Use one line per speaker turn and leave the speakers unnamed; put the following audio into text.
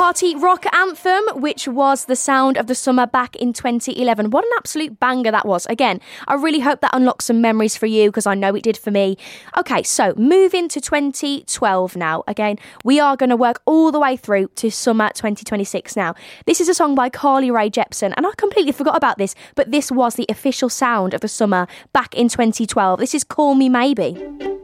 party rock anthem, which was The Sound of the Summer back in 2011. What an absolute banger that was. Again, I really hope that unlocks some memories for you, because I know it did for me. Okay, so moving to 2012 now. Again, we are going to work all the way through to summer 2026 now. This is a song by Carly Rae Jepsen, and I completely forgot about this, but this was the official sound of the summer back in 2012. This is Call Me Maybe.